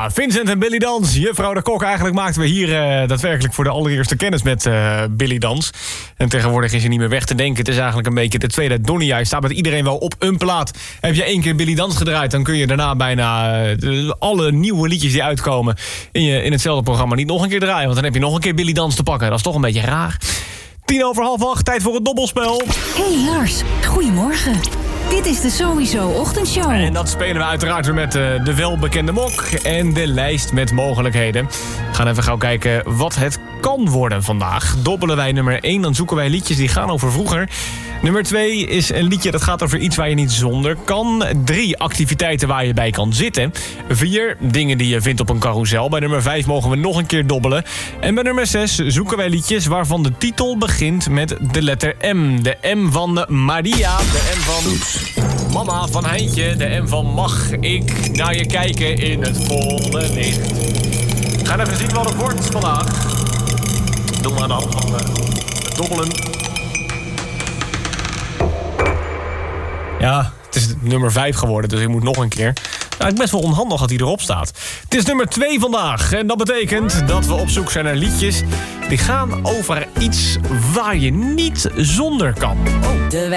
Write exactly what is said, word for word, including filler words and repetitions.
Ja, Vincent en Billy Dans. Juffrouw de Kok. Eigenlijk maakten we hier uh, daadwerkelijk voor de allereerste kennis met uh, Billy Dans. En tegenwoordig is hij niet meer weg te denken. Het is eigenlijk een beetje de tweede Donnie. Hij staat met iedereen wel op een plaat. Heb je één keer Billy Dans gedraaid, dan kun je daarna bijna uh, alle nieuwe liedjes die uitkomen in, je, in hetzelfde programma niet nog een keer draaien. Want dan heb je nog een keer Billy Dans te pakken. Dat is toch een beetje raar. Tien over half acht, tijd voor het dobbelspel. Hey Lars, goedemorgen. Dit is de Sowieso Ochtendshow. En dat spelen we uiteraard weer met uh, de welbekende mok en de lijst met mogelijkheden. We gaan even gauw kijken wat het kan worden vandaag. Dobbelen wij nummer één, dan zoeken wij liedjes die gaan over vroeger. Nummer twee is een liedje dat gaat over iets waar je niet zonder kan. Drie, activiteiten waar je bij kan zitten. Vier, dingen die je vindt op een carousel. Bij nummer vijf mogen we nog een keer dobbelen. En bij nummer zes zoeken wij liedjes waarvan de titel begint met de letter M. De M van Maria, de M van mama, van Heintje, de M van mag ik naar je kijken in het volle licht. We gaan even zien wat het wordt vandaag. Doen we aan de hand van uh, het dobbelen. Ja, het is nummer vijf geworden, dus ik moet nog een keer. Nou, het is best wel onhandig dat hij erop staat. Het is nummer twee vandaag. En dat betekent dat we op zoek zijn naar liedjes die gaan over iets waar je niet zonder kan. Oh.